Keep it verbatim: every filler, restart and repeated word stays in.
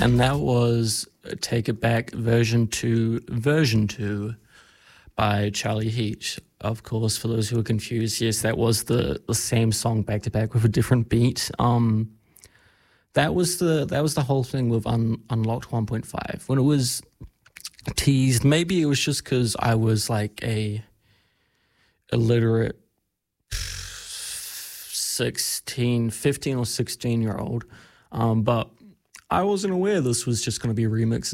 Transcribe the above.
And that was Take It Back version two, version two by Charlie Heat. Of course, for those who are confused, yes, that was the, the same song back to back with a different beat. Um, that was the that was the whole thing with Un, Unlocked one point five. When it was teased, maybe it was just because I was like a illiterate sixteen, fifteen or sixteen year old, um, but I wasn't aware this was just going to be remixes